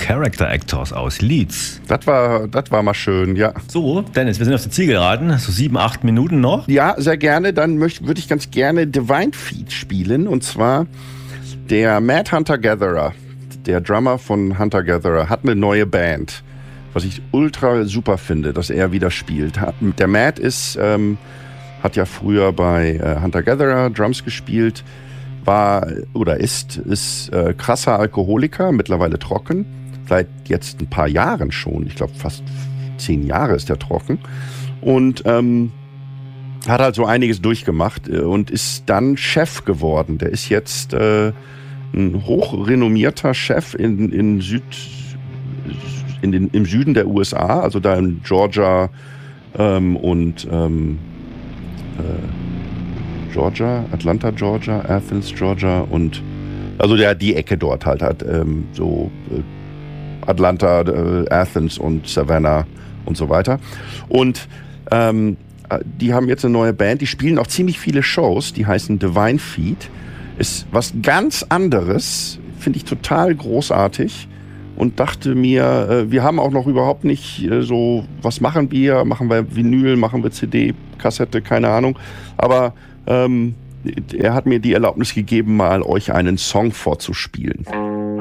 Character Actors aus Leeds. Das war mal schön, ja. So, Dennis, wir sind auf der Zielgeraden. So 7-8 Minuten noch. Ja, sehr gerne. Dann würde ich ganz gerne Divine Feet spielen. Und zwar der Mad Hunter Gatherer, der Drummer von Hunter Gatherer, hat eine neue Band. Was ich ultra super finde, dass er wieder spielt. Der Matt hat ja früher bei Hunter Gatherer Drums gespielt, ist krasser Alkoholiker, mittlerweile trocken, seit jetzt ein paar Jahren schon, ich glaube fast 10 Jahre ist er trocken und hat halt so einiges durchgemacht und ist dann Chef geworden. Der ist jetzt ein hochrenommierter Chef im Süden der USA, also da in Georgia Atlanta, Georgia, Athens, Georgia und also die Ecke dort halt hat Atlanta, Athens und Savannah und so weiter. Und die haben jetzt eine neue Band, die spielen auch ziemlich viele Shows, die heißen Divine Feet. Ist was ganz anderes, finde ich total großartig. Und dachte mir, wir haben auch noch überhaupt nicht so, was machen wir? Machen wir Vinyl, machen wir CD, Kassette, keine Ahnung. Aber er hat mir die Erlaubnis gegeben, mal euch einen Song vorzuspielen.